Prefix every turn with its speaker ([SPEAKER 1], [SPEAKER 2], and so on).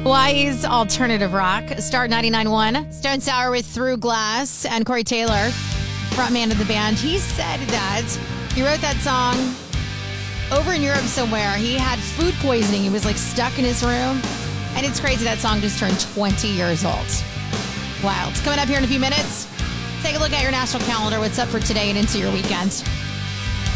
[SPEAKER 1] Hawaii's alternative rock. Start 99.1. Stone Sour with Through Glass. And Corey Taylor, frontman of the band, he said that he wrote that song over in Europe somewhere. He had food poisoning. He was like stuck in his room. And it's crazy that song just turned 20 years old. Wild. Coming up here in a few minutes, take a look at your national calendar. What's up for today and into your weekend.